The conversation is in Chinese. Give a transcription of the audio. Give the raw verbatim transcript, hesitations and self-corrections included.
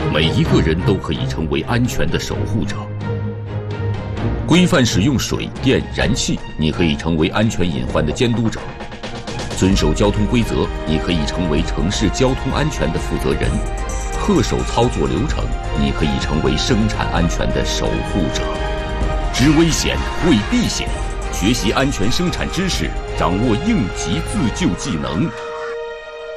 每一个人都可以成为安全的守护者。规范使用水电燃气，你可以成为安全隐患的监督者；遵守交通规则，你可以成为城市交通安全的负责人；恪守操作流程，你可以成为生产安全的守护者。知危险，为避险，学习安全生产知识，掌握应急自救技能。